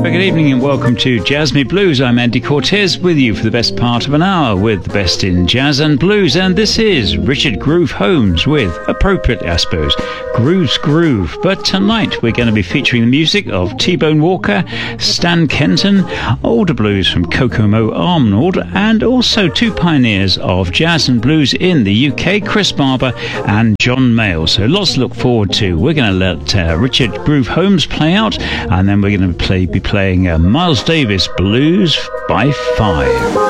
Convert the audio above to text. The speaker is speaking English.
Good evening and welcome to Jazz Me Blues. I'm Andy Cortez with you for the best part of an hour with the best in jazz and blues, and this is Richard Groove Holmes with, appropriately I suppose, Groove's Groove. But tonight we're going to be featuring the music of T-Bone Walker, Stan Kenton, older blues from Kokomo Arnold, and also two pioneers of jazz and blues in the UK, Chris Barber and John Mayall. So lots to look forward to. We're going to let Richard Groove Holmes play out, and then we're going to be playing Miles Davis Blues by 5.